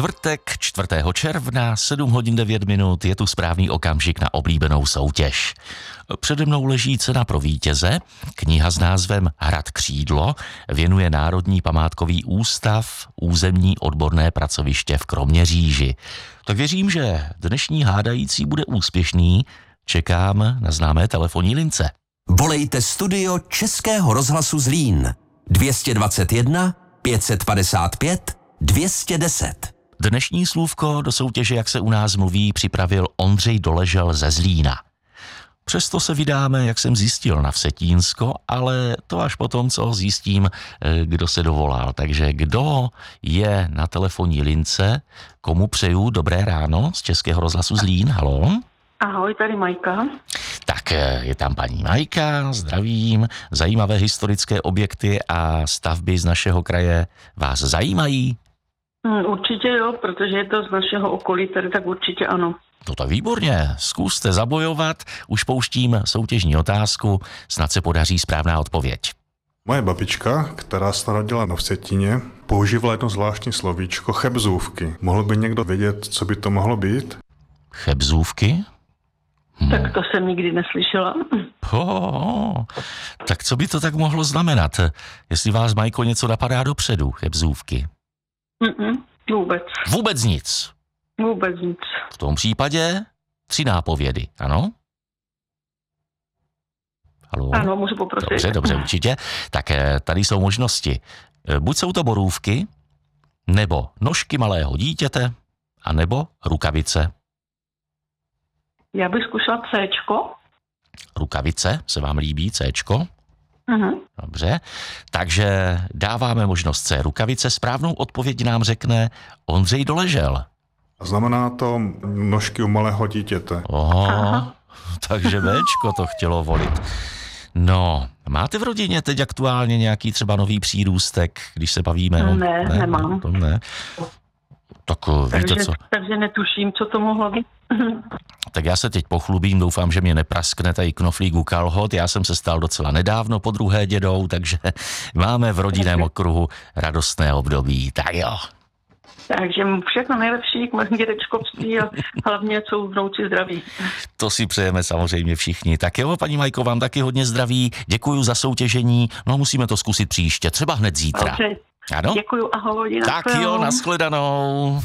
Čtvrtek 4. června, 7 hodin 9 minut, je tu správný okamžik na oblíbenou soutěž. Přede mnou leží cena pro vítěze, kniha s názvem Hrad Křídlo, věnuje Národní památkový ústav, územní odborné pracoviště v Kroměříži. Tak věřím, že dnešní hádající bude úspěšný, čekám na známé telefonní lince. Volejte studio Českého rozhlasu Zlín 221 555 210. Dnešní slůvko do soutěže, jak se u nás mluví, připravil Ondřej Doležel ze Zlína. Přesto se vydáme, jak jsem zjistil, na Vsetínsko, ale to až potom, co zjistím, kdo se dovolal. Takže kdo je na telefonní lince, komu přeju dobré ráno z Českého rozhlasu Zlín, haló? Ahoj, tady Majka. Tak je tam paní Majka, zdravím. Zajímavé historické objekty a stavby z našeho kraje vás zajímají? Určitě jo, protože je to z našeho okolí, tady tak určitě ano. No tak výborně, zkuste zabojovat, už pouštím soutěžní otázku, snad se podaří správná odpověď. Moje babička, která se narodila na Vsetíně, používala jedno zvláštní slovíčko chebzůvky. Mohl by někdo vědět, co by to mohlo být? Chebzůvky? Tak to jsem nikdy neslyšela. Tak co by to tak mohlo znamenat? Jestli vás, Majko, něco napadá dopředu, chebzůvky? Vůbec. Vůbec nic? Vůbec nic. V tom případě 3 nápovědy, ano? Haló? Ano, můžu poprosit. Dobře, určitě. Tak tady jsou možnosti. Buď jsou to borůvky, nebo nožky malého dítěte, a nebo rukavice. Já bych zkušela Cčko. Rukavice, se vám líbí Cčko? Uh-huh. Dobře, takže dáváme možnost C. Rukavice. Správnou odpověď nám řekne Ondřej Doležel. A znamená to nožky u malého dítěte. Takže Bčko to chtělo volit. No, máte v rodině teď aktuálně nějaký třeba nový přírůstek, když se bavíme? Ne, nemám. Ne. Tak víte co? Takže netuším, co to mohlo být. Tak já se teď pochlubím, doufám, že mě nepraskne tady knoflík u kalhot. Já jsem se stal docela nedávno po druhé dědou, takže máme v rodinném okruhu radostné období. Tak jo. Takže všechno nejlepší k mému dědečkovství a hlavně jsou vnouci zdraví. To si přejeme samozřejmě všichni. Tak jo, paní Majko, vám taky hodně zdraví. Děkuju za soutěžení. No, musíme to zkusit příště, třeba hned zítra. Dobře. Ano? Děkuju, ahoj. Tak jo, nashledanou.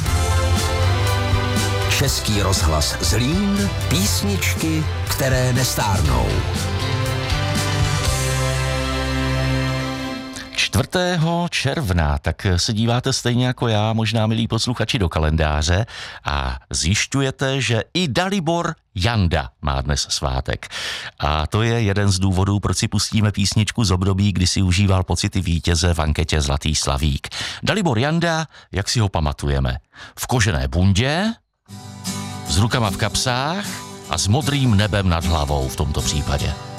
Český rozhlas Zlín, písničky, které nestárnou. 4. června, tak se díváte stejně jako já, možná milí posluchači, do kalendáře a zjišťujete, že i Dalibor Janda má dnes svátek. A to je jeden z důvodů, proč si pustíme písničku z období, kdy si užíval pocity vítěze v anketě Zlatý slavík. Dalibor Janda, jak si ho pamatujeme? V kožené bundě, s rukama v kapsách a s modrým nebem nad hlavou v tomto případě.